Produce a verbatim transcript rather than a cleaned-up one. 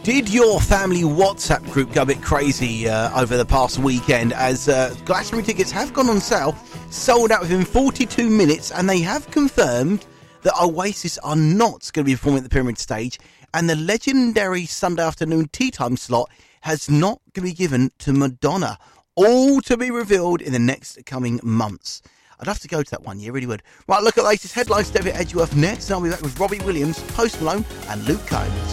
Did your family WhatsApp group go a bit crazy uh, over the past weekend as uh, Glastonbury tickets have gone on sale, sold out within forty-two minutes, and they have confirmed that Oasis are not going to be performing at the Pyramid Stage, and the legendary Sunday afternoon tea time slot has not going to be given to Madonna. All to be revealed in the next coming months. I'd have to go to that one year, really would. Right, look at the latest headlines. David Edgeworth next, and I'll be back with Robbie Williams, Post Malone, and Luke Combs.